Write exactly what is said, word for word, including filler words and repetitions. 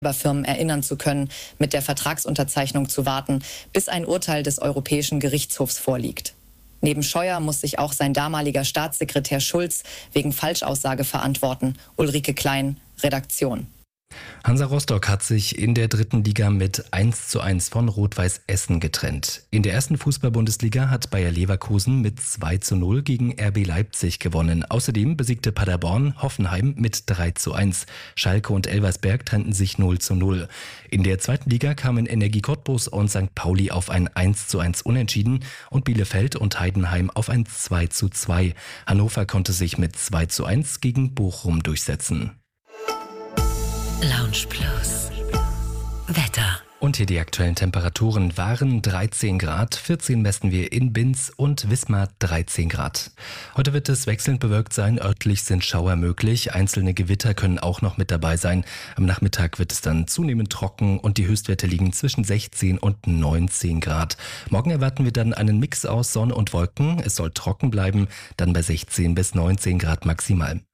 Firmen erinnern zu können, mit der Vertragsunterzeichnung zu warten, bis ein Urteil des Europäischen Gerichtshofs vorliegt. Neben Scheuer muss sich auch sein damaliger Staatssekretär Schulz wegen Falschaussage verantworten. Ulrike Klein, Redaktion. Hansa Rostock hat sich in der dritten Liga mit eins zu eins von Rot-Weiß Essen getrennt. In der ersten Fußball-Bundesliga hat Bayer Leverkusen mit zwei zu null gegen R B Leipzig gewonnen. Außerdem besiegte Paderborn Hoffenheim mit drei zu eins. Schalke und Elversberg trennten sich null zu null. In der zweiten Liga kamen Energie Cottbus und Sankt Pauli auf ein eins zu eins Unentschieden und Bielefeld und Heidenheim auf ein zwei zu zwei. Hannover konnte sich mit zwei zu eins gegen Bochum durchsetzen. Lounge Plus. Wetter. Und hier die aktuellen Temperaturen waren dreizehn Grad, vierzehn messen wir in Binz und Wismar dreizehn Grad. Heute wird es wechselnd bewölkt sein, örtlich sind Schauer möglich, einzelne Gewitter können auch noch mit dabei sein. Am Nachmittag wird es dann zunehmend trocken und die Höchstwerte liegen zwischen sechzehn und neunzehn Grad. Morgen erwarten wir dann einen Mix aus Sonne und Wolken, es soll trocken bleiben, dann bei sechzehn bis neunzehn Grad maximal.